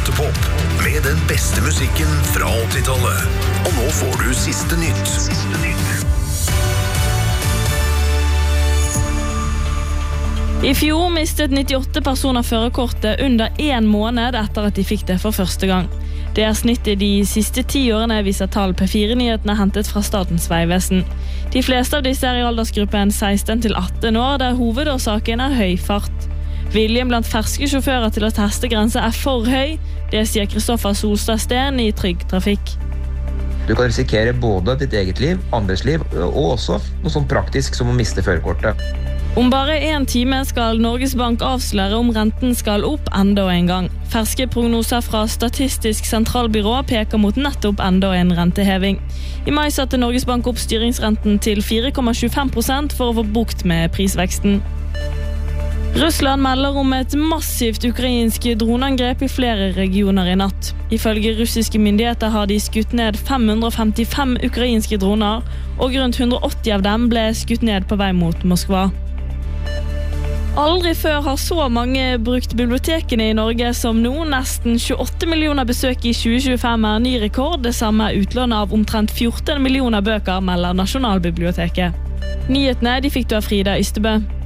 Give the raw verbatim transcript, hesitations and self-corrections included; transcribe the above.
Teaterpop med den beste musikken fra åttitallet. Og nå får du siste nytt. Siste nytt. I fjor mistet nittiåtte personer førerkortet under en måned etter at de fikk det for første gang. Det er snittet de siste ti årene, viser tall P fire-nyhetene hentet fra Statens Vegvesen. De fleste av disse er i aldersgruppen seksten til atten år, der hovedårsaken er høy fart. Viljen blant ferske sjåfører til å teste grenser er for høy, det sier Kristoffer Solstad Steen i Trygg Trafikk. Du kan risikere både ditt eget liv, andres liv, og også noe sånn praktisk som å miste førerkortet. Om bare en time skal Norges Bank avsløre om renten skal opp enda en gang. Ferske prognoser fra Statistisk sentralbyrå peker mot nettopp enda en renteheving. I mai satte Norges Bank opp styringsrenten til fire komma tjuefem prosent for å få bukt med prisveksten. Russland melder om et massivt ukrainsk droneangrep i flere regioner i natt. Ifølge russiske myndigheter har de skutt ned fem hundre femtifem ukrainske droner, og rundt hundre åtti av dem ble skutt ned på vei mot Moskva. Aldri før har så mange brukt bibliotekene i Norge som nå. Nesten tjueåtte millioner besøk i tjue tjuefem er ny rekord. Det samme er utlånet av omtrent fjorten millioner bøker, melder Nasjonalbiblioteket. Nyhetene de fikk du av Frida Ystebø.